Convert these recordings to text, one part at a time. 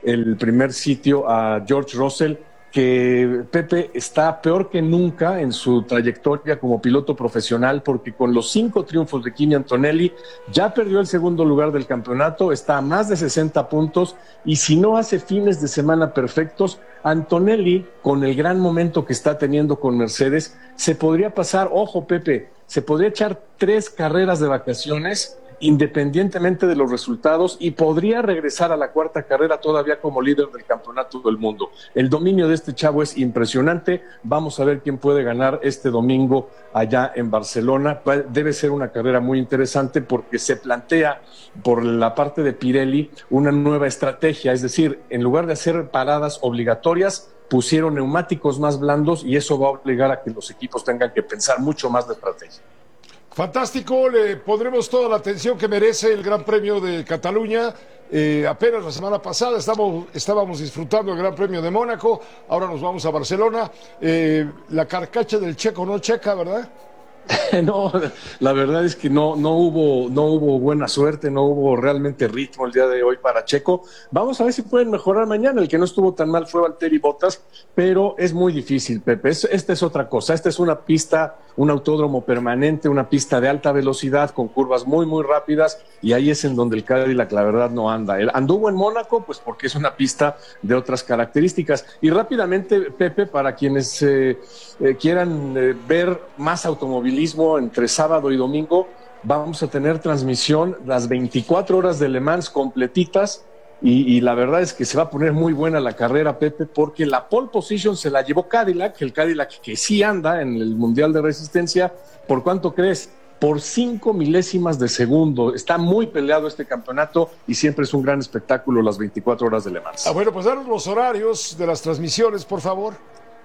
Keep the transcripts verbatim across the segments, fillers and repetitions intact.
el primer sitio a George Russell, que Pepe está peor que nunca en su trayectoria como piloto profesional, porque con los cinco triunfos de Kimi Antonelli ya perdió el segundo lugar del campeonato, está a más de sesenta puntos, y si no hace fines de semana perfectos, Antonelli, con el gran momento que está teniendo con Mercedes, se podría pasar, ojo Pepe, se podría echar tres carreras de vacaciones independientemente de los resultados, y podría regresar a la cuarta carrera todavía como líder del campeonato del mundo. El dominio de este chavo es impresionante. Vamos a ver quién puede ganar este domingo allá en Barcelona. Debe ser una carrera muy interesante porque se plantea por la parte de Pirelli una nueva estrategia, es decir, en lugar de hacer paradas obligatorias, pusieron neumáticos más blandos, y eso va a obligar a que los equipos tengan que pensar mucho más de estrategia. Fantástico, le pondremos toda la atención que merece el Gran Premio de Cataluña. Eh, apenas la semana pasada estamos, estábamos disfrutando el Gran Premio de Mónaco, ahora nos vamos a Barcelona. Eh, la carcacha del checo no checa, ¿verdad? No, la verdad es que no, no hubo, no hubo buena suerte, no hubo realmente ritmo el día de hoy para Checo. Vamos a ver si pueden mejorar mañana. El que no estuvo tan mal fue Valtteri Bottas, pero es muy difícil, Pepe. Es, esta es otra cosa. Esta es una pista, un autódromo permanente, una pista de alta velocidad con curvas muy, muy rápidas, y ahí es en donde el Cadillac, la verdad, no anda. Él anduvo en Mónaco, pues porque es una pista de otras características. Y rápidamente, Pepe, para quienes eh, eh, quieran eh, ver más automovilismo entre sábado y domingo, vamos a tener transmisión las veinticuatro horas de Le Mans completitas, y, y la verdad es que se va a poner muy buena la carrera, Pepe, porque la pole position se la llevó Cadillac, el Cadillac que sí anda en el Mundial de Resistencia. ¿Por cuánto crees? Por cinco milésimas de segundo. Está muy peleado este campeonato, y siempre es un gran espectáculo las veinticuatro horas de Le Mans. Ah, bueno, pues danos los horarios de las transmisiones, por favor.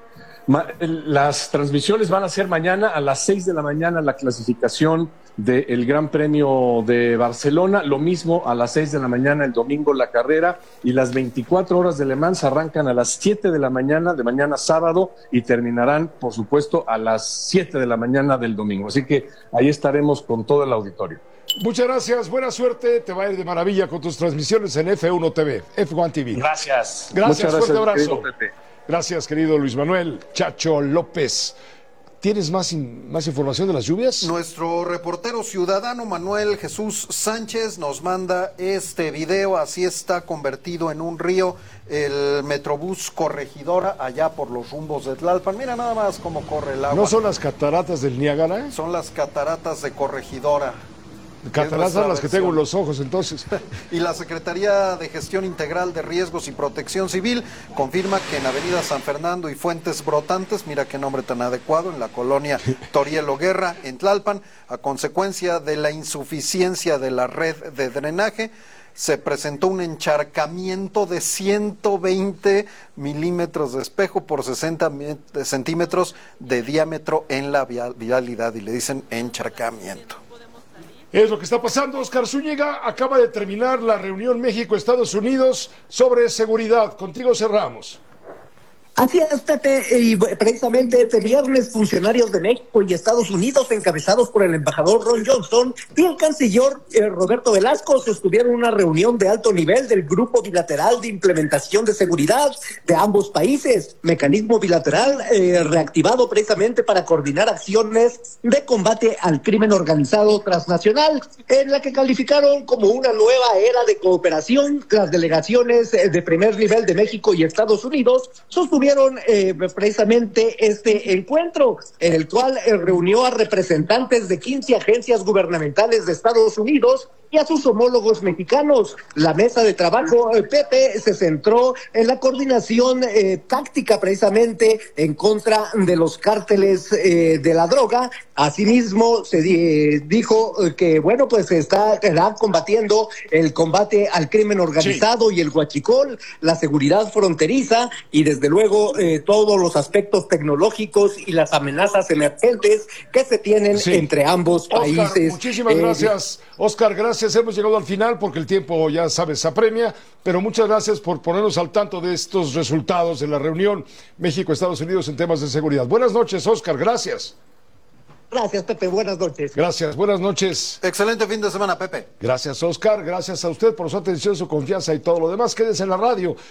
Las transmisiones van a ser mañana a las seis de la mañana, la clasificación del Gran Premio de Barcelona, lo mismo a las seis de la mañana el domingo la carrera, y las veinticuatro horas de Le Mans arrancan a las siete de la mañana de mañana sábado y terminarán, por supuesto, a las siete de la mañana del domingo. Así que ahí estaremos con todo el auditorio. Muchas gracias, buena suerte, te va a ir de maravilla con tus transmisiones en F uno T V, F uno T V. Gracias. Gracias, Muchas fuerte gracias, abrazo. Pepe. Gracias, querido Luis Manuel Chacho López. ¿Tienes más, in, más información de las lluvias? Nuestro reportero ciudadano Manuel Jesús Sánchez nos manda este video. Así está convertido en un río el Metrobús Corregidora allá por los rumbos de Tlalpan. Mira nada más cómo corre el agua. ¿No son las cataratas del Niágara? Son las cataratas de Corregidora. Cataratas las que tengo en los ojos, entonces. Y la Secretaría de Gestión Integral de Riesgos y Protección Civil confirma que en Avenida San Fernando y Fuentes Brotantes, mira qué nombre tan adecuado, en la colonia Torielo Guerra, en Tlalpan, a consecuencia de la insuficiencia de la red de drenaje, se presentó un encharcamiento de ciento veinte milímetros de espejo por sesenta centímetros de diámetro en la vialidad, y le dicen encharcamiento. Es lo que está pasando. Oscar Zúñiga, acaba de terminar la reunión México-Estados Unidos sobre seguridad. Contigo cerramos. Así es, Pepe, y precisamente este viernes funcionarios de México y Estados Unidos, encabezados por el embajador Ron Johnson y el canciller eh, Roberto Velasco, sostuvieron una reunión de alto nivel del Grupo Bilateral de Implementación de Seguridad de ambos países, mecanismo bilateral eh, reactivado precisamente para coordinar acciones de combate al crimen organizado transnacional, en la que calificaron como una nueva era de cooperación. Las delegaciones de primer nivel de México y Estados Unidos sostuvieron Eh, precisamente este encuentro, en el cual eh, reunió a representantes de quince agencias gubernamentales de Estados Unidos y a sus homólogos mexicanos. La mesa de trabajo, eh, Pepe, se centró en la coordinación eh, táctica precisamente en contra de los cárteles eh, de la droga. Asimismo, se di dijo eh, que, bueno, pues se está, está combatiendo el combate al crimen organizado, sí, y el huachicol, la seguridad fronteriza, y desde luego eh, todos los aspectos tecnológicos y las amenazas emergentes que se tienen, sí, entre ambos Oscar, países. Muchísimas eh, gracias, Oscar, gracias. Hemos llegado al final porque el tiempo, ya sabes, apremia, pero muchas gracias por ponernos al tanto de estos resultados de la reunión México-Estados Unidos en temas de seguridad. Buenas noches, Oscar, gracias. Gracias, Pepe, buenas noches. Gracias, buenas noches. Excelente fin de semana, Pepe. Gracias, Oscar, gracias a usted por su atención, su confianza y todo lo demás. Quédese en la radio.